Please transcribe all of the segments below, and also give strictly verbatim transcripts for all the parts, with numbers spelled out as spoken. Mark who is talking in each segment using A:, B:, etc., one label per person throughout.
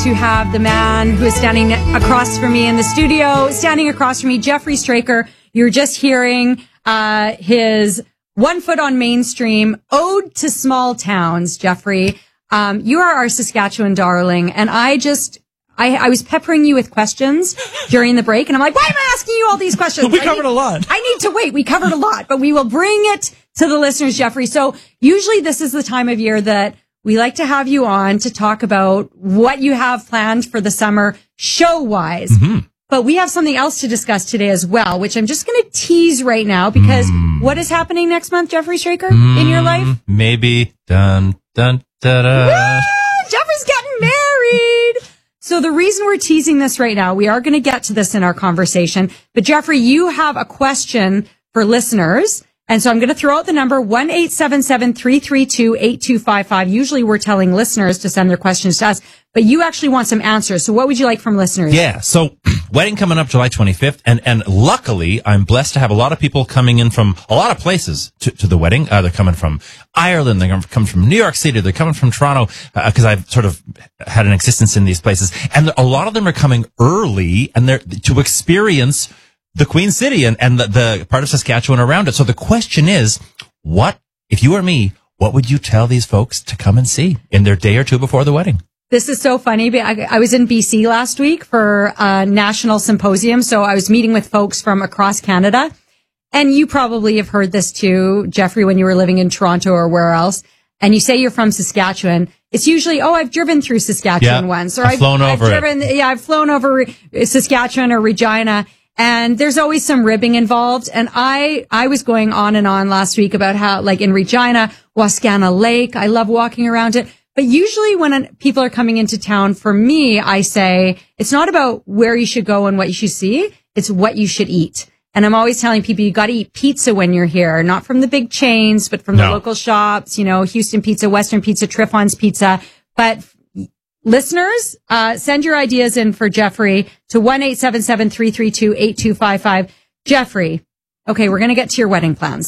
A: to have the man who is standing across from me in the studio, standing across from me, Jeffrey Straker. You're just hearing uh, his One Foot on Mainstream Ode to Small Towns, Jeffrey. Um, you are our Saskatchewan darling, and I just... I, I was peppering you with questions during the break, and I'm like, why am I asking you all these questions?
B: we
A: I
B: covered
A: need,
B: a lot.
A: I need to wait. We covered a lot, but we will bring it to the listeners, Jeffrey. So usually this is the time of year that we like to have you on to talk about what you have planned for the summer show-wise. Mm-hmm. But we have something else to discuss today as well, which I'm just going to tease right now, because mm. what is happening next month, Jeffrey Straker, mm, in your life?
B: Maybe. Dun, dun, da, da.
A: Woo! Jeffrey's getting married. So the reason we're teasing this right now, we are going to get to this in our conversation, but Jeffrey, you have a question for listeners. And so I'm going to throw out the number one eight seven seven, three three two, eight two five five. Usually we're telling listeners to send their questions to us, but you actually want some answers. So what would you like from listeners?
B: Yeah. So wedding coming up July twenty-fifth. And, and luckily I'm blessed to have a lot of people coming in from a lot of places to, to the wedding. Uh, they're coming from Ireland. They're coming from New York City. They're coming from Toronto, uh, cause I've sort of had an existence in these places. And a lot of them are coming early and they're to experience the Queen City and, and the, the part of Saskatchewan around it. So the question is, what, if you were me, what would you tell these folks to come and see in their day or two before the wedding?
A: This is so funny. I, I was in B C last week for a national symposium. So I was meeting with folks from across Canada. And you probably have heard this too, Jeffrey, when you were living in Toronto or where else. And you say you're from Saskatchewan. It's usually, oh, I've driven through Saskatchewan
B: yeah,
A: once. Or
B: I've, I've flown
A: I've
B: over
A: driven,
B: it.
A: Yeah, I've flown over Saskatchewan or Regina. And there's always some ribbing involved. And I, I was going on and on last week about how, like in Regina, Wascana Lake, I love walking around it. But usually when people are coming into town, for me, I say, it's not about where you should go and what you should see. It's what you should eat. And I'm always telling people, you got to eat pizza when you're here, not from the big chains, but from no. the local shops, you know, Houston Pizza, Western Pizza, Triffon's Pizza. But listeners, uh, send your ideas in for Jeffrey to one eight seven seven, three three two, eight two five five. Jeffrey, okay, we're going to get to your wedding plans.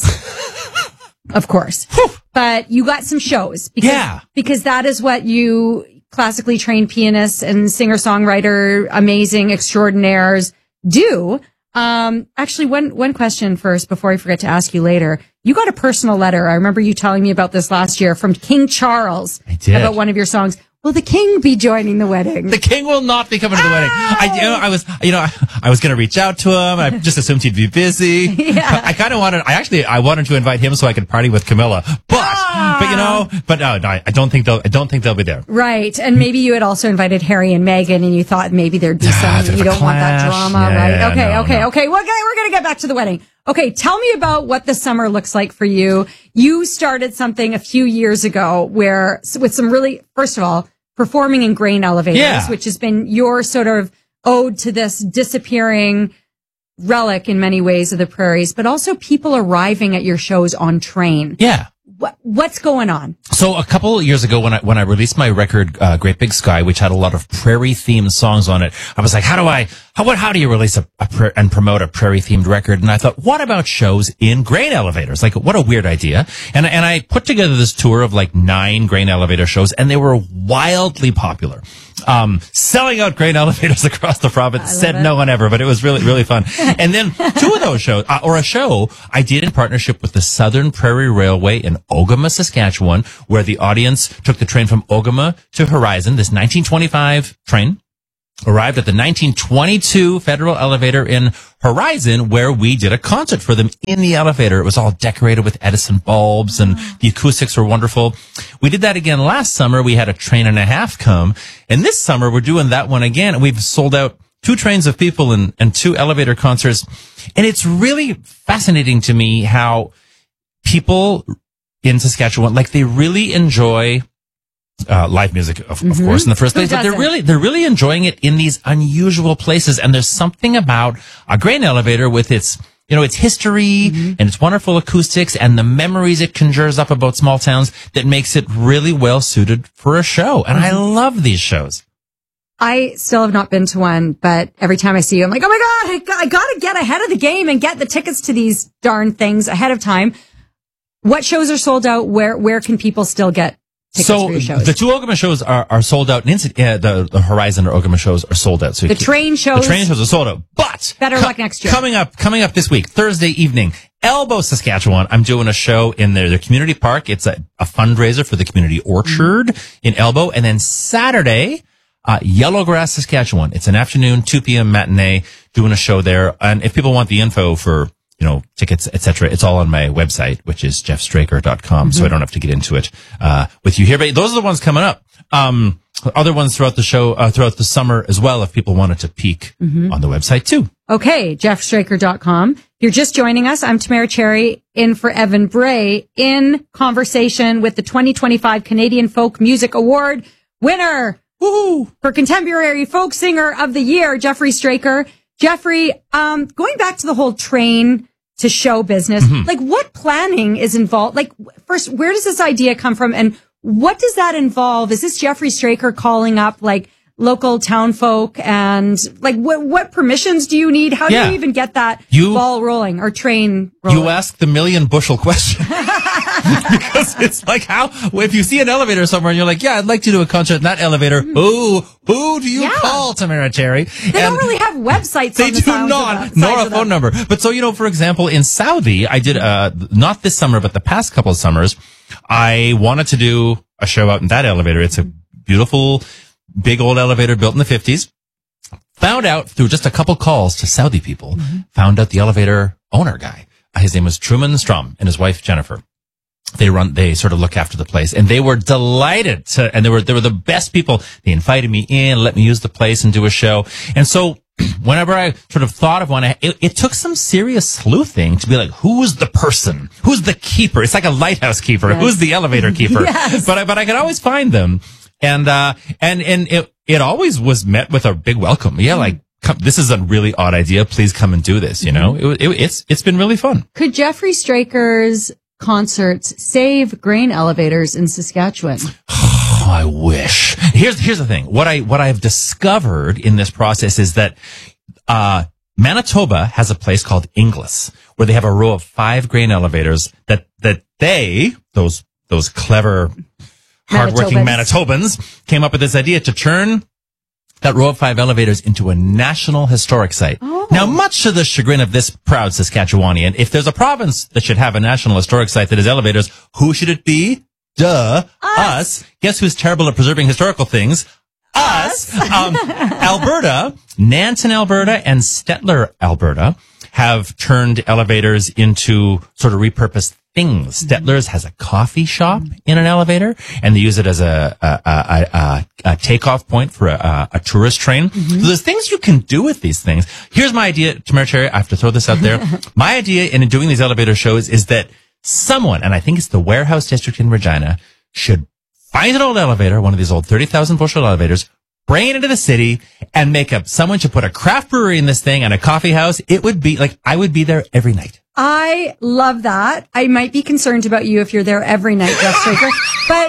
A: Of course. But you got some shows. Because,
B: yeah.
A: Because that is what you classically trained pianists and singer-songwriter, amazing extraordinaires do. Um, actually, one, one question first before I forget to ask you later. You got a personal letter. I remember you telling me about this last year from King Charles.
B: I did.
A: About one of your songs. Will the king be joining the wedding?
B: The king will not be coming to the
A: oh!
B: wedding. I, you know, I was, you know, I, I was going to reach out to him. I just assumed he'd be busy.
A: Yeah.
B: I kind of wanted, I actually, I wanted to invite him so I could party with Camilla. But, ah! but you know, but no, no, I don't think they'll, I don't think they'll be there.
A: Right. And maybe you had also invited Harry and Meghan and you thought maybe there'd be some, you don't want that drama,
B: yeah,
A: right?
B: Yeah,
A: okay,
B: no,
A: okay,
B: no.
A: okay. Well, we're going to get back to the wedding. Okay, tell me about what the summer looks like for you. You started something a few years ago where, with some really, first of all, performing in grain elevators,
B: yeah.
A: which has been your sort of ode to this disappearing relic in many ways of the prairies, but also people arriving at your shows on train.
B: Yeah.
A: What, what's going on?
B: So a couple of years ago when I, when I released my record, uh, Great Big Sky, which had a lot of prairie themed songs on it, I was like, how do I, how, what, how do you release a, a pra- and promote a prairie themed record? And I thought, what about shows in grain elevators? Like, what a weird idea. And, and I put together this tour of like nine grain elevator shows and they were wildly popular. Um, selling out grain elevators across the province, said it. No one ever, but it was really, really fun. And then two of those shows, uh, or a show I did in partnership with the Southern Prairie Railway in Ogama, Saskatchewan, where the audience took the train from Ogama to Horizon, this nineteen twenty-five train, arrived at the nineteen twenty-two Federal Elevator in Horizon, where we did a concert for them in the elevator. It was all decorated with Edison bulbs and the acoustics were wonderful. We did that again last summer. We had a train and a half come. And this summer we're doing that one again. We've sold out two trains of people and, and two elevator concerts. And it's really fascinating to me how people in Saskatchewan, like they really enjoy Uh, live music, of, mm-hmm. of course, in the first place, but they're really, they're really enjoying it in these unusual places. And there's something about a grain elevator with its, you know, its history mm-hmm. and its wonderful acoustics and the memories it conjures up about small towns that makes it really well suited for a show. And mm-hmm. I love these shows.
A: I still have not been to one, but every time I see you, I'm like, oh my God, I got, I got to get ahead of the game and get the tickets to these darn things ahead of time. What shows are sold out? Where, where can people still get tickets
B: So
A: for your shows.
B: the two Ogama shows are, are sold out. And inci- uh, the, the Horizon or Ogama shows are sold out. So
A: the
B: you can-
A: train shows.
B: the train shows are sold out. But
A: Better luck next year.
B: Coming up, coming up this week, Thursday evening, Elbow, Saskatchewan. I'm doing a show in their, their community park. It's a, a fundraiser for the community orchard mm-hmm. in Elbow. And then Saturday, uh, Yellowgrass, Saskatchewan. It's an afternoon, two p.m. matinee, doing a show there. And if people want the info for, you know, tickets, et cetera, it's all on my website, which is jeff straker dot com. Mm-hmm. So I don't have to get into it, uh, with you here. But those are the ones coming up. Um, other ones throughout the show, uh, throughout the summer as well, if people wanted to peek mm-hmm. on the website too.
A: Okay, jeff straker dot com. If you're just joining us, I'm Tamara Cherry in for Evan Bray in conversation with the twenty twenty-five Canadian Folk Music Award winner. Woo! For Contemporary Folk Singer of the Year, Jeffrey Straker. Jeffrey, um, going back to the whole train to show business, mm-hmm. like what planning is involved? Like first, where does this idea come from and what does that involve? Is this Jeffrey Straker calling up like local town folk and like what, what permissions do you need? How
B: yeah.
A: do you even get that
B: you,
A: ball rolling or train rolling?
B: You ask the million bushel question. Because it's like how, if you see an elevator somewhere and you're like, yeah, I'd like to do a concert in that elevator. Mm-hmm. Who, who do you yeah. call, Tamara Cherry?
A: They and don't really have websites
B: they
A: on the
B: do not, nor a phone number. But so, you know, for example, in Southie, I did, uh, not this summer, but the past couple of summers, I wanted to do a show out in that elevator. It's a beautiful, big old elevator built in the fifties. Found out through just a couple calls to Saudi people, mm-hmm. found out the elevator owner guy. His name was Truman Strom and his wife Jennifer. They run, they sort of look after the place and they were delighted to, and they were, they were the best people. They invited me in, let me use the place and do a show. And so whenever I sort of thought of one, it, it took some serious sleuthing to be like, who's the person? Who's the keeper? It's like a lighthouse keeper. Yes. Who's the elevator keeper? Yes. But I, but I could always find them. And, uh, and, and it, it always was met with a big welcome. Yeah. Like, come, this is a really odd idea. Please come and do this. You know, it, it, it's, it's been really fun.
A: Could Jeffrey Straker's concerts save grain elevators in Saskatchewan?
B: Oh, I wish. Here's, here's the thing. What I, what I've discovered in this process is that, uh, Manitoba has a place called Inglis where they have a row of five grain elevators that, that they, those, those clever, hardworking Manitobans. Manitobans came up with this idea to turn that row of five elevators into a national historic site. Oh. Now, much to the chagrin of this proud Saskatchewanian, if there's a province that should have a national historic site that is elevators, who should it be? Duh. Us. Us. Guess who's terrible at preserving historical things? Us. Us. um, Alberta, Nanton, Alberta, and Stettler, Alberta have turned elevators into sort of repurposed things. Stettler's has a coffee shop in an elevator, and they use it as a a, a, a, a takeoff point for a, a tourist train. Mm-hmm. So there's things you can do with these things. Here's my idea, Tamara Cherry. I have to throw this out there. My idea in doing these elevator shows is that someone, and I think it's the Warehouse District in Regina, should find an old elevator, one of these old thirty thousand bushel elevators, bring it into the city, and make up. Someone should put a craft brewery in this thing and a coffee house. It would be like I would be there every night.
A: I love that. I might be concerned about you if you're there every night, Jeff Straker. But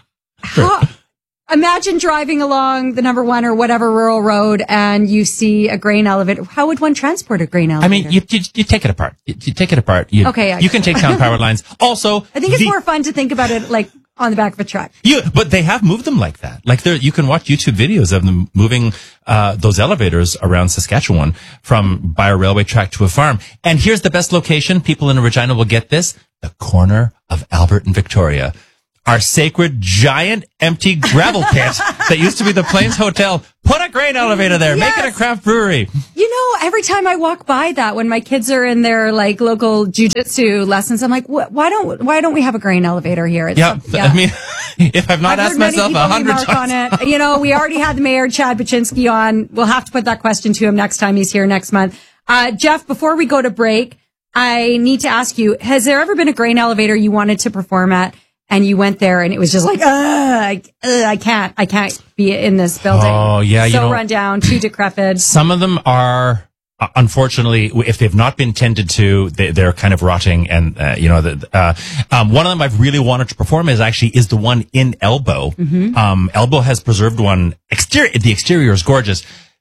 A: how, imagine driving along the number one or whatever rural road and you see a grain elevator. How would one transport a grain elevator?
B: I mean, you you, you take it apart. You, you take it apart. You,
A: okay,
B: you can take down power lines. Also,
A: I think it's
B: the,
A: more fun to think about it like on the back of a truck.
B: You, but they have moved them like that. Like there, you can watch YouTube videos of them moving, uh, those elevators around Saskatchewan from by a railway track to a farm. And here's the best location. People in Regina will get this. The corner of Albert and Victoria. Our sacred, giant, empty gravel pit that used to be the Plains Hotel. Put a grain elevator there. Yes. Make it a craft brewery.
A: You know, every time I walk by that, when my kids are in their like local jujitsu lessons, I'm like, why don't why don't we have a grain elevator here? It's,
B: yeah, yeah, I mean, if I've not I've asked myself a hundred times
A: on it, you know, we already had the mayor Chad Baczynski on. We'll have to put that question to him next time he's here next month. Uh, Jeff, before we go to break, I need to ask you: has there ever been a grain elevator you wanted to perform at? And you went there and it was just like, uh, I, uh, I can't, I can't be in this building.
B: Oh, yeah.
A: So
B: you know,
A: run down, too decrepit.
B: Some of them are, uh, unfortunately, if they've not been tended to, they, they're kind of rotting. And, uh, you know, the, uh, um, one of them I've really wanted to perform is actually is the one in Elbow. Mm-hmm. Um, Elbow has preserved one exterior. The exterior is gorgeous.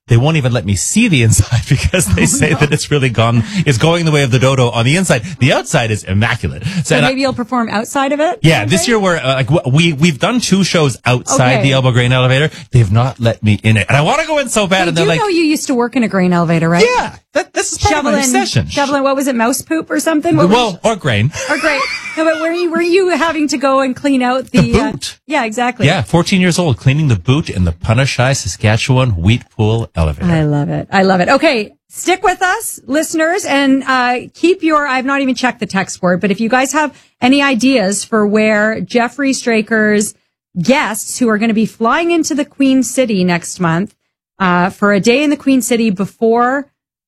B: they won't even let me see the inside because they
A: oh,
B: say
A: no.
B: that it's really gone, it's going the way of the dodo on the inside. The outside is immaculate. So,
A: so maybe
B: I,
A: you'll perform outside of it?
B: Yeah, this year we're, uh, like, we, we've done two shows outside
A: okay.
B: the Elbow Grain elevator. They've not let me in it. And I want to go in so bad.
A: Hey,
B: and they're
A: do you
B: like,
A: know you used to work in a grain elevator, right?
B: yeah, that, this is part
A: shoveling,
B: of my obsession.
A: Shoveling, what was it, mouse poop or something? What
B: well, or grain.
A: Or grain. No, but were you, were you having to go and clean out the,
B: the boot?
A: Uh, yeah, exactly.
B: Yeah, fourteen years old, cleaning the boot in the Punashai, Saskatchewan Wheat Pool elevator.
A: I love it. I love it. Okay. Stick with us, listeners, and uh keep your, I've not even checked the text board, but if you guys have any ideas for where Jeffrey Straker's guests who are going to be flying into the Queen City next month uh for a day in the Queen City before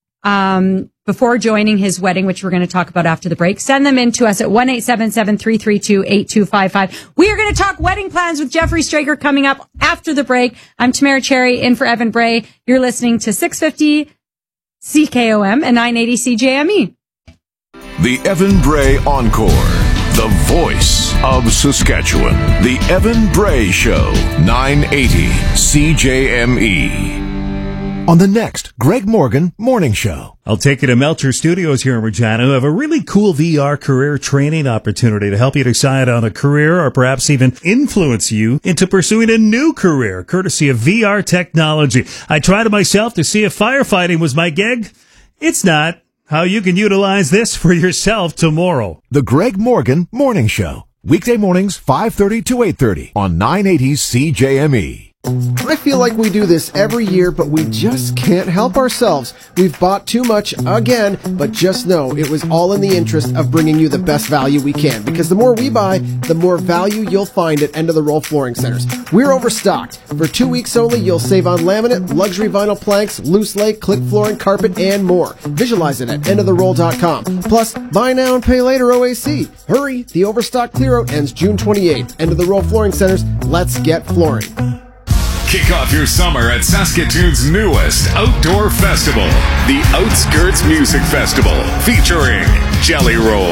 A: um before joining his wedding, which we're going to talk about after the break, send them in to us at one eight seven seven, three three two, eight two five five. We are going to talk wedding plans with Jeffrey Straker coming up after the break. I'm Tamara Cherry in for Evan Bray. You're listening to six fifty C K O M and nine eighty C J M E.
C: The Evan Bray Encore, the voice of Saskatchewan. The Evan Bray Show, nine eighty C J M E.
D: On the next Greg Morgan Morning Show.
E: I'll take you to Melcher Studios here in Regina, who have a really cool V R career training opportunity to help you decide on a career or perhaps even influence you into pursuing a new career, courtesy of V R technology. I tried it myself to see if firefighting was my gig. It's not. How you can utilize this for yourself tomorrow.
D: The Greg Morgan Morning Show. Weekday mornings, five thirty to eight thirty on nine eighty C J M E.
F: I feel like we do this every year, but we just can't help ourselves. We've bought too much again, but just know it was all in the interest of bringing you the best value we can, because the more we buy, the more value you'll find at End of the Roll Flooring Centers. We're overstocked. For two weeks only, you'll save on laminate, luxury vinyl planks, loose lay, click flooring, carpet, and more. Visualize it at end of the roll dot com. Plus, buy now and pay later O A C. Hurry, the overstock clear-out ends June twenty-eighth. End of the Roll Flooring Centers, let's get flooring.
C: Kick off your summer at Saskatoon's newest outdoor festival, the Outskirts Music Festival, featuring Jelly Roll.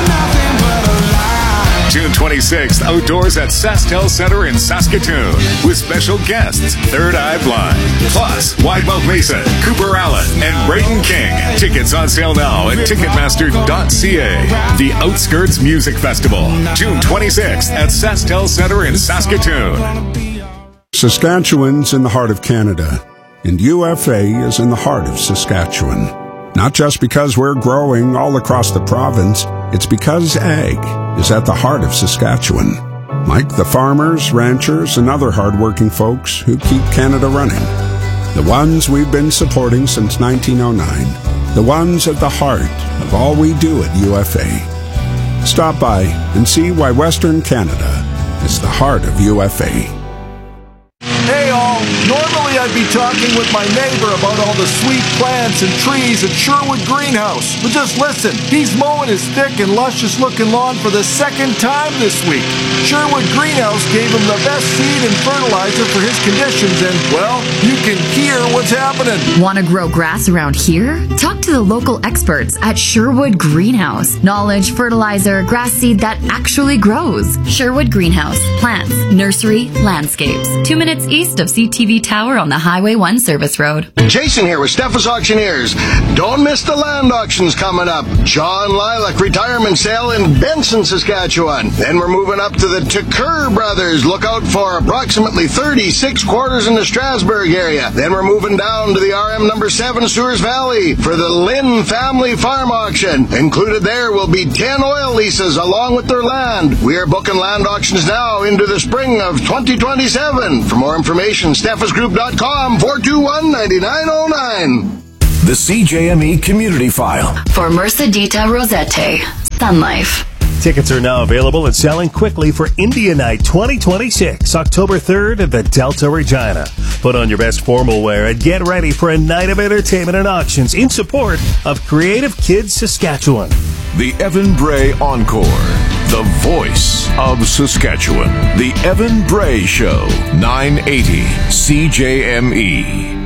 C: June twenty-sixth, outdoors at SaskTel Center in Saskatoon, with special guests Third Eye Blind, plus Widemouth Mason, Cooper Allen, and Braden King. Tickets on sale now at ticketmaster dot c a. The Outskirts Music Festival, June twenty-sixth at SaskTel Center in Saskatoon.
G: Saskatchewan's in the heart of Canada, and U F A is in the heart of Saskatchewan. Not just because we're growing all across the province, it's because ag is at the heart of Saskatchewan. Like the farmers, ranchers, and other hardworking folks who keep Canada running. The ones we've been supporting since nineteen oh nine. The ones at the heart of all we do at U F A. Stop by and see why Western Canada is the heart of U F A.
H: Hey all, normally I'd be talking with my neighbor about all the sweet plants and trees at Sherwood Greenhouse. But just listen, he's mowing his thick and luscious looking lawn for the second time this week. Sherwood Greenhouse gave him the best seed and fertilizer for his conditions, and, well, you can hear what's happening.
I: Want to grow grass around here? Talk to the local experts at Sherwood Greenhouse. Knowledge, fertilizer, grass seed that actually grows. Sherwood Greenhouse. Plants, nursery, landscapes. Two minutes east of C T V Tower on the Highway one Service Road.
J: Jason here with Steffes Auctioneers. Don't miss the land auctions coming up. John Lilac retirement sale in Benson, Saskatchewan. Then we're moving up to the Tucker Brothers. Look out for approximately thirty-six quarters in the Strasbourg area. Then we're moving down to the R M number seven Sewers Valley for the Lynn Family Farm Auction. Included there will be ten oil leases along with their land. We are booking land auctions now into the spring of twenty twenty-seven. For more information, steffes group dot com, four two one, nine nine zero nine.
C: The C J M E Community File.
I: For Mercedita Rosette, Sun Life.
E: Tickets are now available and selling quickly for India Night twenty twenty-six, October third at the Delta Regina. Put on your best formal wear and get ready for a night of entertainment and auctions in support of Creative Kids Saskatchewan.
C: The Evan Bray Encore, the voice of Saskatchewan. The Evan Bray Show, nine eighty C J M E.